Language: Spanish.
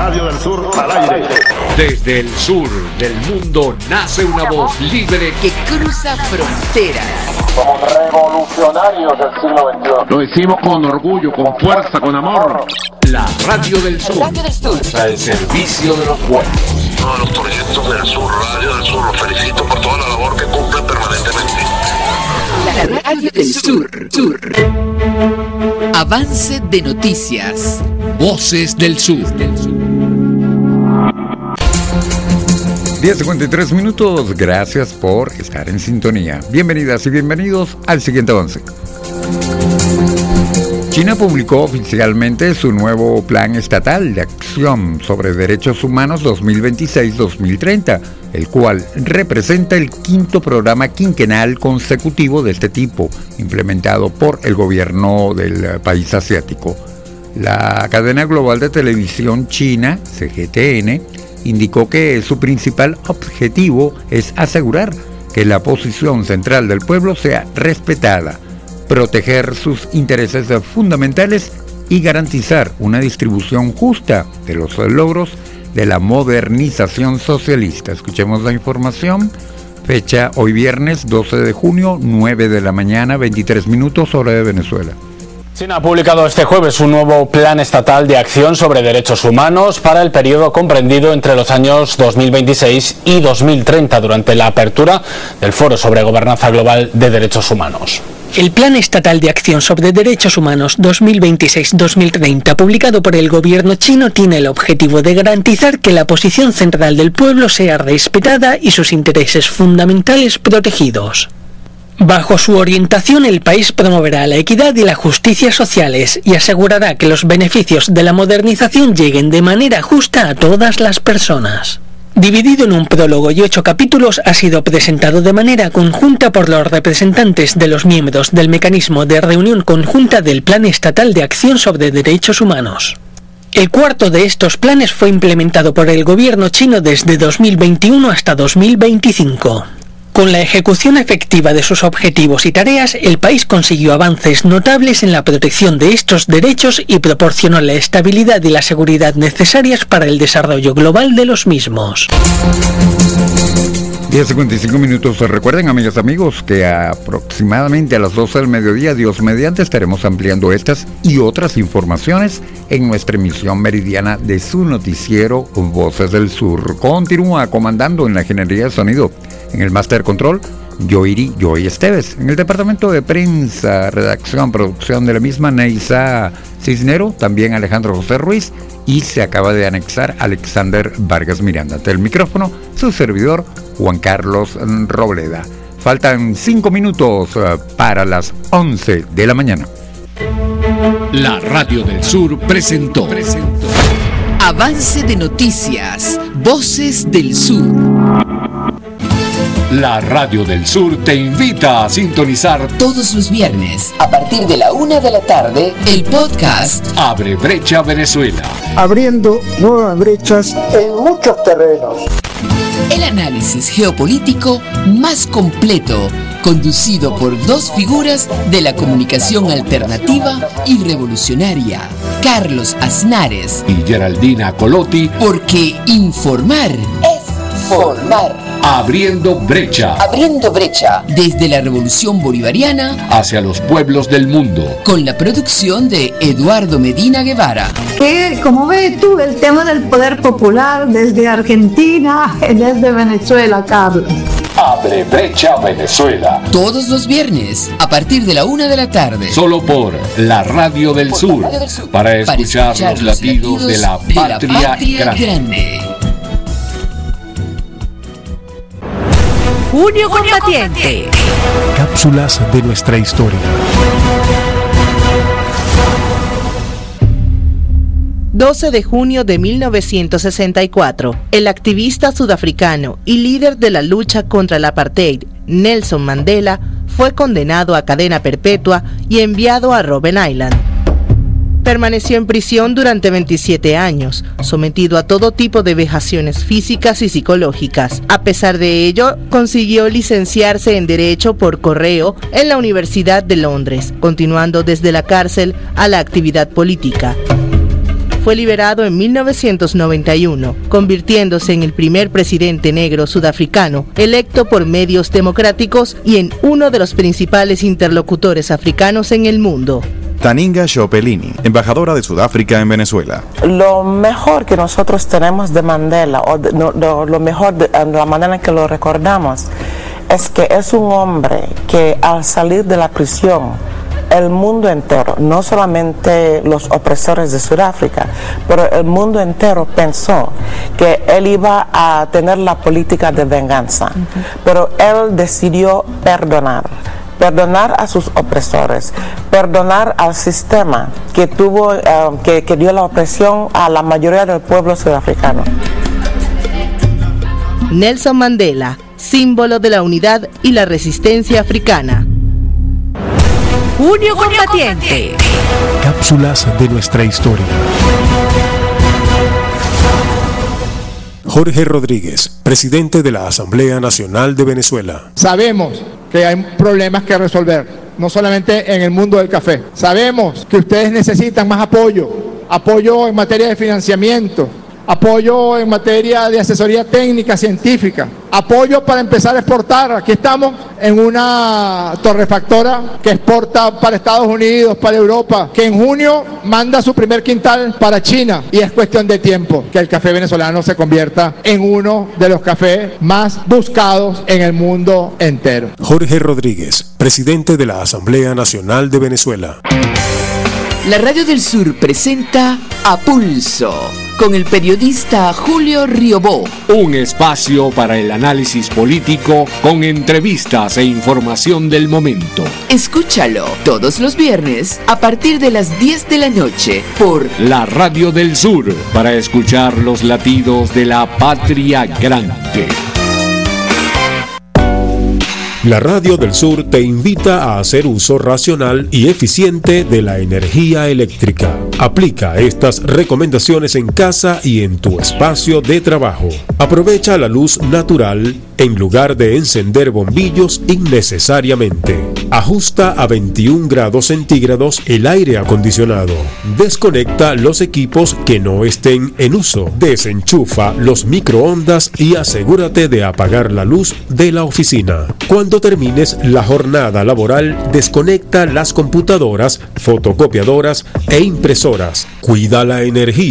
Radio del Sur al aire. Desde el sur del mundo nace una voz libre que cruza fronteras. Somos revolucionarios del siglo XXI. Lo decimos con orgullo, con fuerza, con amor. La Radio del Sur. Radio del Sur. Al servicio de los pueblos. Todos los proyectos del Sur, Radio del Sur, los felicito por toda la labor que cumplen permanentemente. La Radio del Sur. Avance de noticias. Voces del Sur. 10:53 minutos. Gracias por estar en sintonía. Bienvenidas y bienvenidos al siguiente avance. China publicó oficialmente su nuevo Plan Estatal de Acción sobre Derechos Humanos 2026-2030, el cual representa el quinto programa quinquenal consecutivo de este tipo, implementado por el gobierno del país asiático. La cadena global de televisión china, CGTN, indicó que su principal objetivo es asegurar que la posición central del pueblo sea respetada, proteger sus intereses fundamentales y garantizar una distribución justa de los logros de la modernización socialista. Escuchemos la información. Fecha hoy viernes 12 de junio, 9 de la mañana, 23 minutos, hora de Venezuela. China ha publicado este jueves un nuevo Plan Estatal de Acción sobre Derechos Humanos para el periodo comprendido entre los años 2026 y 2030 durante la apertura del Foro sobre Gobernanza Global de Derechos Humanos. El Plan Estatal de Acción sobre Derechos Humanos 2026-2030, publicado por el gobierno chino, tiene el objetivo de garantizar que la posición central del pueblo sea respetada y sus intereses fundamentales protegidos. Bajo su orientación, el país promoverá la equidad y la justicia sociales y asegurará que los beneficios de la modernización lleguen de manera justa a todas las personas. Dividido en un prólogo y 8 capítulos, ha sido presentado de manera conjunta por los representantes de los miembros del mecanismo de reunión conjunta del Plan Estatal de Acción sobre Derechos Humanos. El cuarto de estos planes fue implementado por el gobierno chino desde 2021 hasta 2025. Con la ejecución efectiva de sus objetivos y tareas, el país consiguió avances notables en la protección de estos derechos y proporcionó la estabilidad y la seguridad necesarias para el desarrollo global de los mismos. 10:55 minutos. Recuerden, amigas y amigos, que aproximadamente a las 12 del mediodía, Dios mediante, estaremos ampliando estas y otras informaciones en nuestra emisión meridiana de su noticiero Voces del Sur. Continúa comandando en la ingeniería de sonido, en el Master Control, Joy Esteves. En el departamento de prensa, redacción, producción de la misma, Neisa Cisnero, también Alejandro José Ruiz, y se acaba de anexar Alexander Vargas Miranda. Ante el micrófono, su servidor, Juan Carlos Robleda. Faltan 5 minutos para las 11 de la mañana. La Radio del Sur presentó Avance de noticias. Voces del Sur. La Radio del Sur te invita a sintonizar Todos los viernes, a partir de la 1 de la tarde, el podcast Abre Brecha Venezuela. Abriendo nuevas brechas En muchos terrenos. el análisis geopolítico más completo, conducido por dos figuras de la comunicación alternativa y revolucionaria, Carlos Aznares Y Geraldina Colotti, porque informar es formar. abriendo brecha Abriendo brecha desde la Revolución Bolivariana hacia los pueblos del mundo. con la producción de Eduardo Medina Guevara. Como ves tú, el tema del poder popular desde Argentina, desde Venezuela, Carlos. Abre Brecha Venezuela. Todos los viernes, a partir de la 1 de la tarde. Solo por la Radio del Sur. Para escuchar los latidos de la patria grande. Junio Combatiente. Cápsulas de nuestra historia. 12 de junio de 1964, el activista sudafricano y líder de la lucha contra el apartheid, Nelson Mandela, fue condenado a cadena perpetua y enviado a Robben Island. Permaneció en prisión durante 27 años, sometido a todo tipo de vejaciones físicas y psicológicas. A pesar de ello, consiguió licenciarse en Derecho por correo en la Universidad de Londres, continuando desde la cárcel a la actividad política. fue liberado en 1991, convirtiéndose en el primer presidente negro sudafricano electo por medios democráticos y en uno de los principales interlocutores africanos en el mundo. Taninga Shopelini, embajadora de Sudáfrica en Venezuela. Lo mejor que nosotros tenemos de Mandela, lo mejor de la manera en que lo recordamos, es que es un hombre que al salir de la prisión, el mundo entero, no solamente los opresores de Sudáfrica, pero el mundo entero pensó que él iba a tener la política de venganza, pero él decidió perdonar a sus opresores, perdonar al sistema que tuvo, que dio la opresión a la mayoría del pueblo sudafricano. Nelson Mandela, símbolo de la unidad y la resistencia africana. Junio Combatiente. Cápsulas de nuestra historia. Jorge Rodríguez, presidente de la Asamblea Nacional de Venezuela. Sabemos que hay problemas que resolver, no solamente en el mundo del café. Sabemos que ustedes necesitan más apoyo en materia de financiamiento, apoyo en materia de asesoría técnica, científica, apoyo para empezar a exportar. Aquí estamos en una torrefactora que exporta para Estados Unidos, para Europa, que en junio manda su primer quintal para China, y es cuestión de tiempo que el café venezolano se convierta en uno de los cafés más buscados en el mundo entero. Jorge Rodríguez, presidente de la Asamblea Nacional de Venezuela. La Radio del Sur presenta A Pulso, con el periodista Julio Riobó. Un espacio para el análisis político con entrevistas e información del momento. Escúchalo todos los viernes a partir de las 10 de la noche por La Radio del Sur, para escuchar los latidos de la patria grande. La Radio del Sur te invita a hacer uso racional y eficiente de la energía eléctrica. Aplica estas recomendaciones en casa y en tu espacio de trabajo. Aprovecha la luz natural en lugar de encender bombillos innecesariamente. Ajusta a 21 grados centígrados el aire acondicionado. Desconecta los equipos que no estén en uso. Desenchufa los microondas y asegúrate de apagar la luz de la oficina. Cuando termines la jornada laboral, desconecta las computadoras, fotocopiadoras e impresoras. Cuida la energía